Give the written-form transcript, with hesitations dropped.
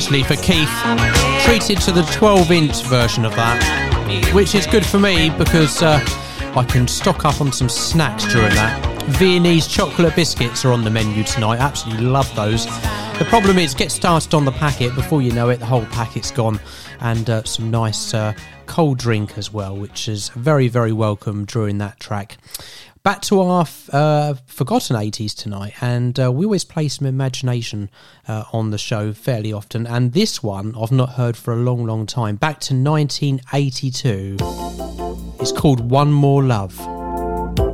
actually for Keith. Treated to the 12-inch version of that, which is good for me because I can stock up on some snacks during that. Viennese chocolate biscuits are on the menu tonight. Absolutely love those. The problem is, get started on the packet, before you know it, the whole packet's gone. And some nice cold drink as well, which is very, very welcome during that track. Back to our forgotten 80s tonight, and we always play some Imagination on the show fairly often, and this one I've not heard for a long, long time. Back to 1982. It's called One More Love.